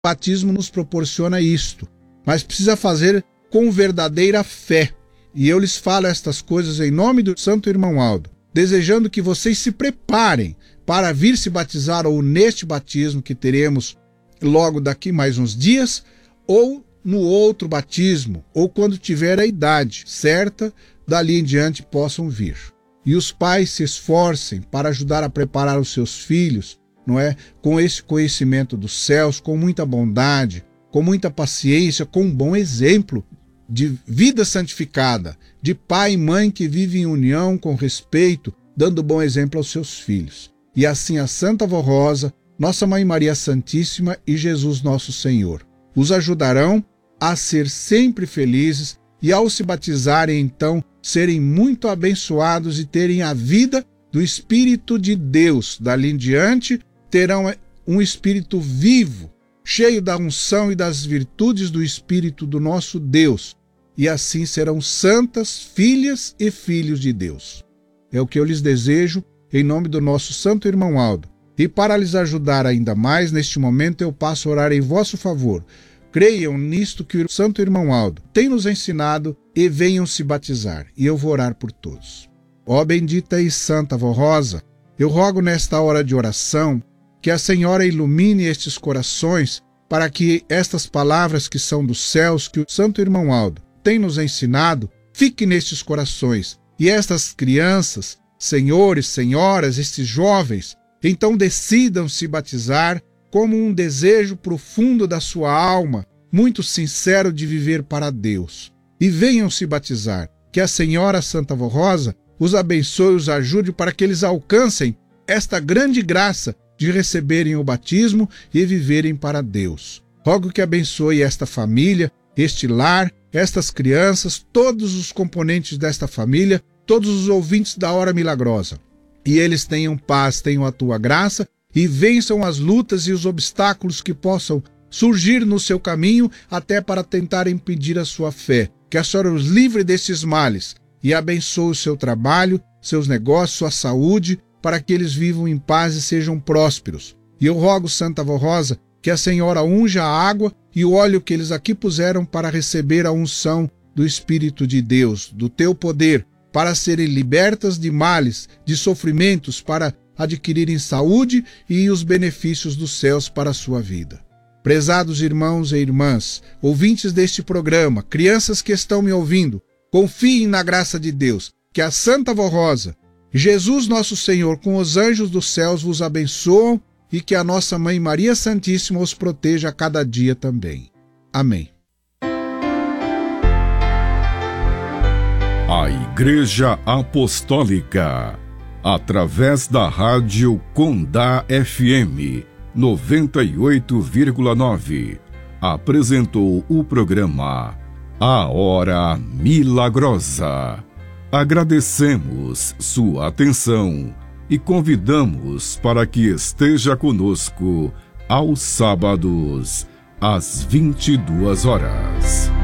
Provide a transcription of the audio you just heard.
batismo nos proporciona isto, mas precisa fazer com verdadeira fé. E eu lhes falo estas coisas em nome do Santo Irmão Aldo, desejando que vocês se preparem para vir se batizar ou neste batismo que teremos logo daqui mais uns dias, ou no outro batismo, ou quando tiver a idade certa, dali em diante possam vir. E os pais se esforcem para ajudar a preparar os seus filhos, não é? Com esse conhecimento dos céus, com muita bondade, com muita paciência, com um bom exemplo de vida santificada, de pai e mãe que vivem em união, com respeito, dando bom exemplo aos seus filhos. E assim a Santa Avó Rosa, Nossa Mãe Maria Santíssima e Jesus Nosso Senhor os ajudarão a ser sempre felizes e, ao se batizarem, então, serem muito abençoados e terem a vida do Espírito de Deus. Dali em diante, terão um Espírito vivo, cheio da unção e das virtudes do Espírito do nosso Deus, e assim serão santas filhas e filhos de Deus. É o que eu lhes desejo, em nome do nosso Santo Irmão Aldo. E para lhes ajudar ainda mais, neste momento eu passo a orar em vosso favor. Creiam nisto que o Santo Irmão Aldo tem nos ensinado e venham se batizar, e eu vou orar por todos. Ó bendita e Santa Avó Rosa, eu rogo nesta hora de oração que a Senhora ilumine estes corações para que estas palavras que são dos céus, que o Santo Irmão Aldo tem nos ensinado, fiquem nestes corações, e estas crianças, senhores, senhoras, estes jovens, então decidam se batizar como um desejo profundo da sua alma, muito sincero de viver para Deus. E venham se batizar, que a Senhora Santa Avó Rosa os abençoe e os ajude para que eles alcancem esta grande graça de receberem o batismo e viverem para Deus. Rogo que abençoe esta família, este lar, estas crianças, todos os componentes desta família, todos os ouvintes da Hora Milagrosa. E eles tenham paz, tenham a tua graça e vençam as lutas e os obstáculos que possam surgir no seu caminho até para tentar impedir a sua fé. Que a Senhora os livre desses males e abençoe o seu trabalho, seus negócios, sua saúde, para que eles vivam em paz e sejam prósperos. E eu rogo, Santa Avó Rosa, que a Senhora unja a água e o óleo que eles aqui puseram para receber a unção do Espírito de Deus, do teu poder, para serem libertas de males, de sofrimentos, para adquirirem saúde e os benefícios dos céus para a sua vida. Prezados irmãos e irmãs, ouvintes deste programa, crianças que estão me ouvindo, confiem na graça de Deus, que a Santa Avó Rosa, Jesus nosso Senhor, com os anjos dos céus vos abençoam e que a nossa Mãe Maria Santíssima os proteja a cada dia também. Amém. A Igreja Apostólica, através da Rádio Condá FM 98,9, apresentou o programa A Hora Milagrosa. Agradecemos sua atenção e convidamos para que esteja conosco aos sábados, às 22 horas.